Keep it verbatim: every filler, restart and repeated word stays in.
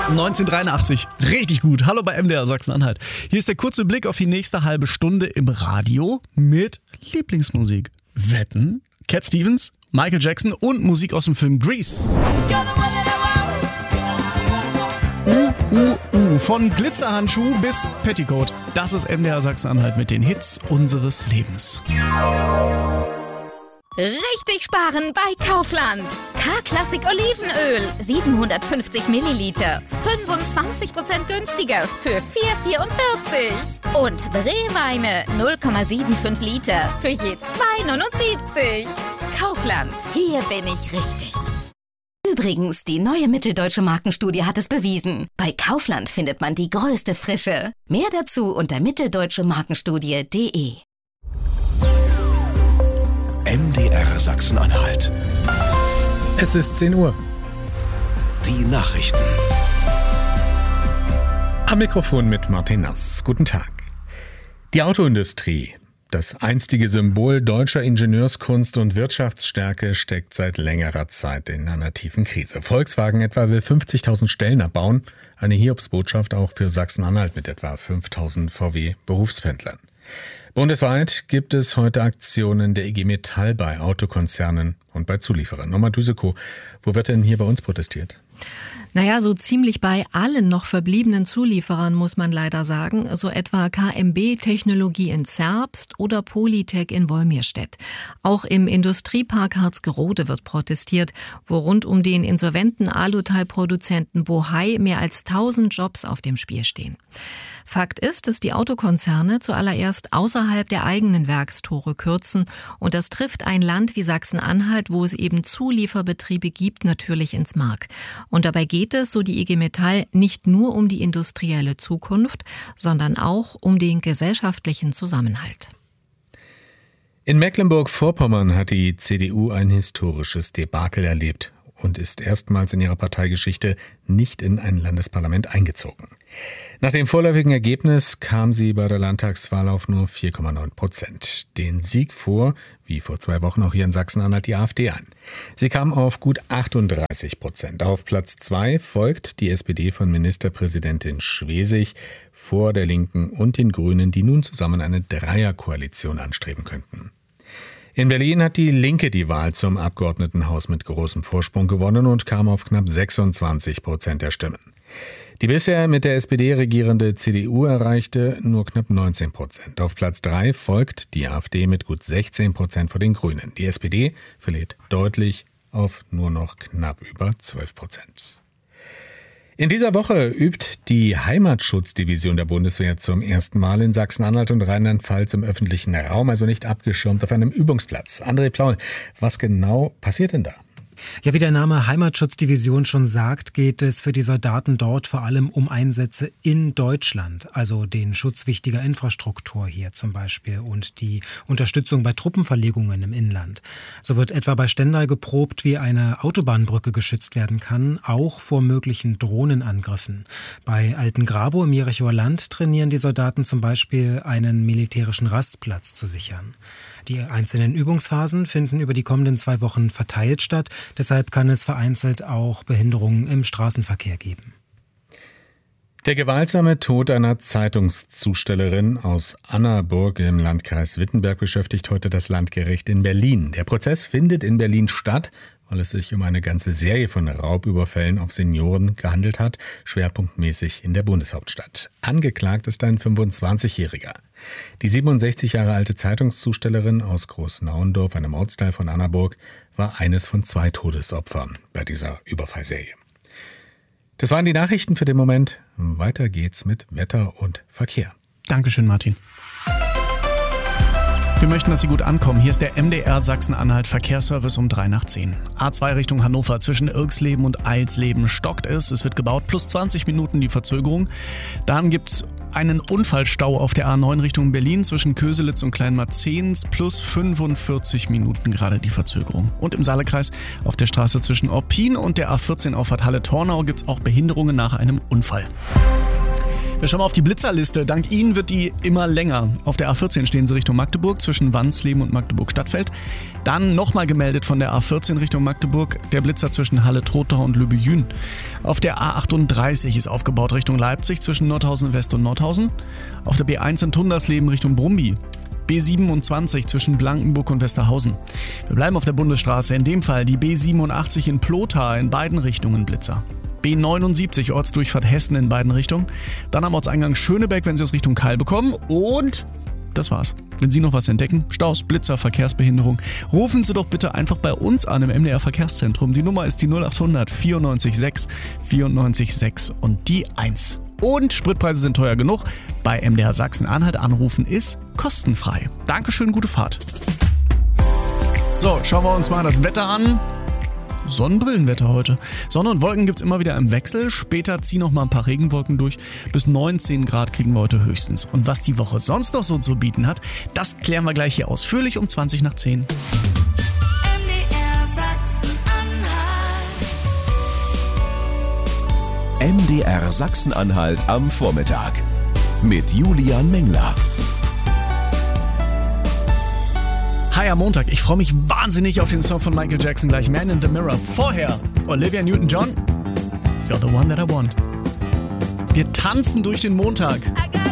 neunzehnhundertdreiundachtzig. Richtig gut. Hallo bei M D R Sachsen-Anhalt. Hier ist der kurze Blick auf die nächste halbe Stunde im Radio mit Lieblingsmusik. Wetten, Cat Stevens, Michael Jackson und Musik aus dem Film Grease. Uh, uh, uh. Von Glitzerhandschuh bis Petticoat. Das ist M D R Sachsen-Anhalt mit den Hits unseres Lebens. Richtig sparen bei Kaufland. K-Klassik Olivenöl, siebenhundertfünfzig Milliliter, fünfundzwanzig Prozent günstiger für vier Euro vierundvierzig. Und Brewweine null Komma fünfundsiebzig Liter für je zwei Euro neunundsiebzig. Kaufland, hier bin ich richtig. Übrigens, die neue Mitteldeutsche Markenstudie hat es bewiesen. Bei Kaufland findet man die größte Frische. Mehr dazu unter mitteldeutsche markenstudie punkt de. M D R Sachsen-Anhalt. Es ist zehn Uhr. Die Nachrichten. Am Mikrofon mit Martin Nass. Guten Tag. Die Autoindustrie, das einstige Symbol deutscher Ingenieurskunst und Wirtschaftsstärke, steckt seit längerer Zeit in einer tiefen Krise. Volkswagen etwa will fünfzigtausend Stellen abbauen. Eine Hiobsbotschaft auch für Sachsen-Anhalt mit etwa fünftausend V W-Berufspendlern. Bundesweit gibt es heute Aktionen der I G Metall bei Autokonzernen und bei Zulieferern. Norma Düseko, wo wird denn hier bei uns protestiert? Naja, so ziemlich bei allen noch verbliebenen Zulieferern muss man leider sagen, so etwa K M B Technologie in Zerbst oder Polytech in Wolmirstedt. Auch im Industriepark Harzgerode wird protestiert, wo rund um den insolventen Aluteilproduzenten Bohai mehr als tausend Jobs auf dem Spiel stehen. Fakt ist, dass die Autokonzerne zuallererst außerhalb der eigenen Werkstore kürzen und das trifft ein Land wie Sachsen-Anhalt, wo es eben Zulieferbetriebe gibt, natürlich ins Mark. Und dabei geht es, so die I G Metall, nicht nur um die industrielle Zukunft, sondern auch um den gesellschaftlichen Zusammenhalt. In Mecklenburg-Vorpommern hat die C D U ein historisches Debakel erlebt und ist erstmals in ihrer Parteigeschichte nicht in ein Landesparlament eingezogen. Nach dem vorläufigen Ergebnis kam sie bei der Landtagswahl auf nur vier Komma neun Prozent. Den Sieg fuhr, wie vor zwei Wochen auch hier in Sachsen-Anhalt, die AfD ein. Sie kam auf gut achtunddreißig Prozent. Auf Platz zwei folgt die S P D von Ministerpräsidentin Schwesig vor der Linken und den Grünen, die nun zusammen eine Dreierkoalition anstreben könnten. In Berlin hat die Linke die Wahl zum Abgeordnetenhaus mit großem Vorsprung gewonnen und kam auf knapp sechsundzwanzig Prozent der Stimmen. Die bisher mit der S P D regierende C D U erreichte nur knapp neunzehn Prozent. Auf Platz drei folgt die AfD mit gut sechzehn Prozent vor den Grünen. Die S P D verliert deutlich auf nur noch knapp über zwölf Prozent. In dieser Woche übt die Heimatschutzdivision der Bundeswehr zum ersten Mal in Sachsen-Anhalt und Rheinland-Pfalz im öffentlichen Raum, also nicht abgeschirmt auf einem Übungsplatz. André Plaul, was genau passiert denn da? Ja, wie der Name Heimatschutzdivision schon sagt, geht es für die Soldaten dort vor allem um Einsätze in Deutschland, also den Schutz wichtiger Infrastruktur hier zum Beispiel und die Unterstützung bei Truppenverlegungen im Inland. So wird etwa bei Stendal geprobt, wie eine Autobahnbrücke geschützt werden kann, auch vor möglichen Drohnenangriffen. Bei Altengrabow im Jerichower Land trainieren die Soldaten zum Beispiel, einen militärischen Rastplatz zu sichern. Die einzelnen Übungsphasen finden über die kommenden zwei Wochen verteilt statt. Deshalb kann es vereinzelt auch Behinderungen im Straßenverkehr geben. Der gewaltsame Tod einer Zeitungszustellerin aus Annaburg im Landkreis Wittenberg beschäftigt heute das Landgericht in Berlin. Der Prozess findet in Berlin statt, weil es sich um eine ganze Serie von Raubüberfällen auf Senioren gehandelt hat, schwerpunktmäßig in der Bundeshauptstadt. Angeklagt ist ein fünfundzwanzigjähriger. Die siebenundsechzig Jahre alte Zeitungszustellerin aus Großnauendorf, einem Ortsteil von Annaburg, war eines von zwei Todesopfern bei dieser Überfallserie. Das waren die Nachrichten für den Moment. Weiter geht's mit Wetter und Verkehr. Dankeschön, Martin. Wir möchten, dass Sie gut ankommen. Hier ist der M D R Sachsen-Anhalt Verkehrsservice um drei nach zehn. A zwei Richtung Hannover zwischen Irksleben und Eilsleben stockt es. Es wird gebaut, plus zwanzig Minuten die Verzögerung. Dann gibt's einen Unfallstau auf der A neun Richtung Berlin zwischen Köselitz und Kleinmarzens, plus fünfundvierzig Minuten gerade die Verzögerung. Und im Saalekreis auf der Straße zwischen Orpin und der A vierzehn Auffahrt Halle-Tornau gibt's auch Behinderungen nach einem Unfall. Wir schauen mal auf die Blitzerliste. Dank Ihnen wird die immer länger. Auf der A vierzehn stehen Sie Richtung Magdeburg zwischen Wansleben und Magdeburg-Stadtfeld. Dann nochmal gemeldet von der A vierzehn Richtung Magdeburg der Blitzer zwischen Halle-Trotau und Lübejün. Auf der A achtunddreißig ist aufgebaut Richtung Leipzig zwischen Nordhausen West und Nordhausen. Auf der B eins in Tundersleben Richtung Brumby. B siebenundzwanzig zwischen Blankenburg und Westerhausen. Wir bleiben auf der Bundesstraße, in dem Fall die B siebenundachtzig in Plotha, in beiden Richtungen Blitzer. B neunundsiebzig Ortsdurchfahrt Hessen in beiden Richtungen. Dann am Ortseingang Schönebeck, wenn Sie aus Richtung Keil bekommen. Und das war's. Wenn Sie noch was entdecken, Staus, Blitzer, Verkehrsbehinderung, rufen Sie doch bitte einfach bei uns an im M D R Verkehrszentrum. Die Nummer ist die null achthundert vierundneunzig sechs vierundneunzig sechs und die eins. Und Spritpreise sind teuer genug. Bei M D R Sachsen-Anhalt anrufen ist kostenfrei. Dankeschön, gute Fahrt. So, schauen wir uns mal das Wetter an. Sonnenbrillenwetter heute. Sonne und Wolken gibt es immer wieder im Wechsel. Später ziehen noch mal ein paar Regenwolken durch. Bis neunzehn Grad kriegen wir heute höchstens. Und was die Woche sonst noch so zu bieten hat, das klären wir gleich hier ausführlich um zwanzig nach zehn. M D R Sachsen-Anhalt. M D R Sachsen-Anhalt am Vormittag mit Julian Mengler. Hi am Montag. Ich freue mich wahnsinnig auf den Song von Michael Jackson gleich. Man in the Mirror. Vorher Olivia Newton-John. You're the one that I want. Wir tanzen durch den Montag. I got